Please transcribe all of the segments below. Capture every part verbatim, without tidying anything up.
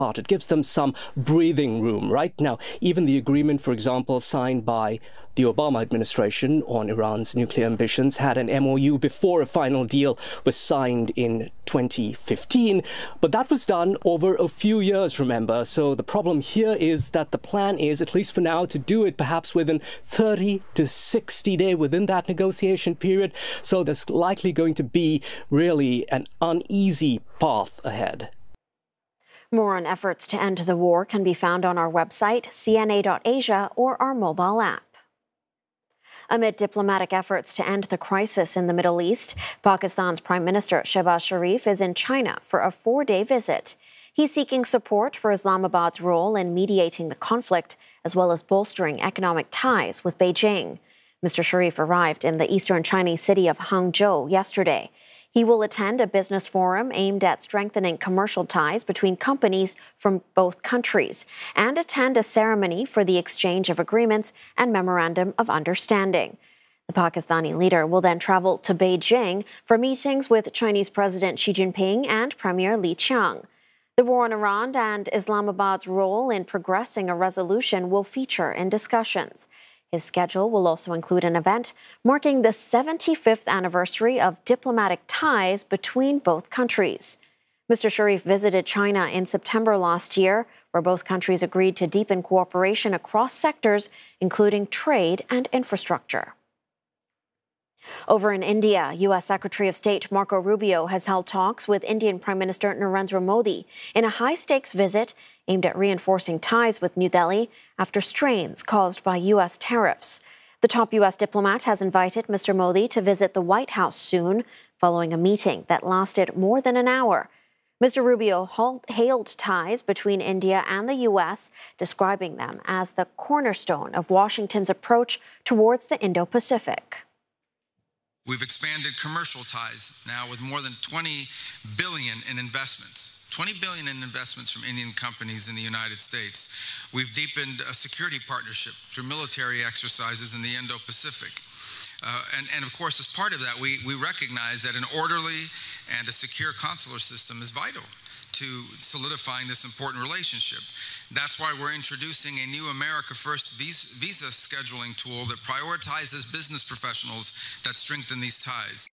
part. It gives them some breathing room. Right now, even the agreement, for example, signed by the Obama administration on Iran's nuclear ambitions had an M O U before a final deal was signed in twenty fifteen. But that was done over a few years, remember. So the problem here is that the plan is, at least for now, to do it perhaps within thirty to sixty days within that negotiation period. So there's likely going to be really an uneasy path ahead. More on efforts to end the war can be found on our website, C N A dot Asia, or our mobile app. Amid diplomatic efforts to end the crisis in the Middle East, Pakistan's Prime Minister Shehbaz Sharif is in China for a four-day visit. He's seeking support for Islamabad's role in mediating the conflict, as well as bolstering economic ties with Beijing. Mister Sharif arrived in the eastern Chinese city of Hangzhou yesterday. He will attend a business forum aimed at strengthening commercial ties between companies from both countries and attend a ceremony for the exchange of agreements and memorandum of understanding. The Pakistani leader will then travel to Beijing for meetings with Chinese President Xi Jinping and Premier Li Qiang. The war in Iran and Islamabad's role in progressing a resolution will feature in discussions. His schedule will also include an event marking the seventy-fifth anniversary of diplomatic ties between both countries. Mister Sharif visited China in September last year, where both countries agreed to deepen cooperation across sectors, including trade and infrastructure. Over in India, U S Secretary of State Marco Rubio has held talks with Indian Prime Minister Narendra Modi in a high-stakes visit aimed at reinforcing ties with New Delhi after strains caused by U S tariffs. The top U S diplomat has invited Mister Modi to visit the White House soon, following a meeting that lasted more than an hour. Mister Rubio hailed ties between India and the U S, describing them as the cornerstone of Washington's approach towards the Indo-Pacific. We've expanded commercial ties now with more than twenty billion dollars in investments. twenty billion dollars in investments from Indian companies in the United States. We've deepened a security partnership through military exercises in the Indo-Pacific. Uh, and, and of course, as part of that, we, we recognize that an orderly and a secure consular system is vital to solidifying this important relationship. That's why we're introducing a new America First visa, visa scheduling tool that prioritizes business professionals that strengthen these ties.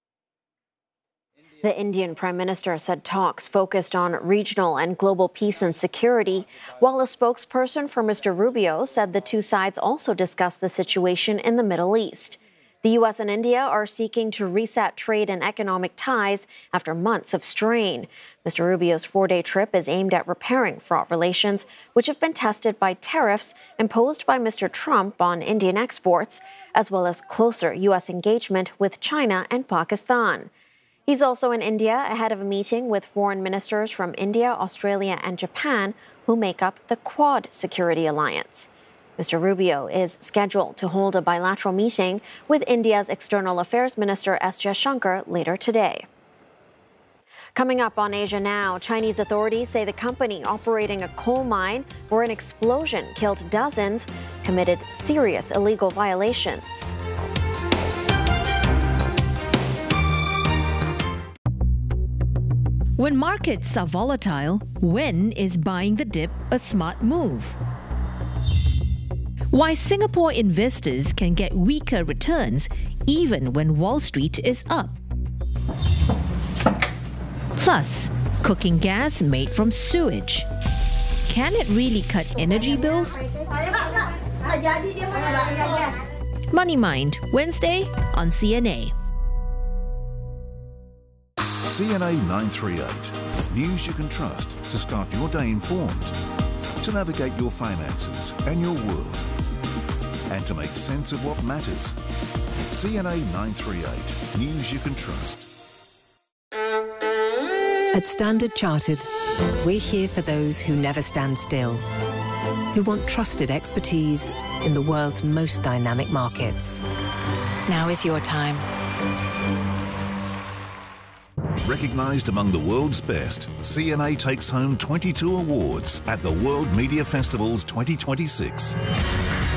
The Indian Prime Minister said talks focused on regional and global peace and security, while a spokesperson for Mister Rubio said the two sides also discussed the situation in the Middle East. The U S and India are seeking to reset trade and economic ties after months of strain. Mister Rubio's four-day trip is aimed at repairing fraught relations, which have been tested by tariffs imposed by Mister Trump on Indian exports, as well as closer U S engagement with China and Pakistan. He's also in India ahead of a meeting with foreign ministers from India, Australia, and Japan, who make up the Quad Security Alliance. Mister Rubio is scheduled to hold a bilateral meeting with India's External Affairs Minister S. Jaishankar later today. Coming up on Asia Now, Chinese authorities say the company operating a coal mine where an explosion killed dozens committed serious illegal violations. When markets are volatile, when is buying the dip a smart move? Why Singapore investors can get weaker returns even when Wall Street is up. Plus, cooking gas made from sewage. Can it really cut energy bills? Money Mind, Wednesday on C N A. C N A nine thirty-eight. News you can trust to start your day informed, to navigate your finances and your world, and to make sense of what matters. C N A nine thirty-eight. News you can trust. At Standard Chartered, we're here for those who never stand still, who want trusted expertise in the world's most dynamic markets. Now is your time. Recognised among the world's best, C N A takes home twenty-two awards at the World Media Festivals twenty twenty-six.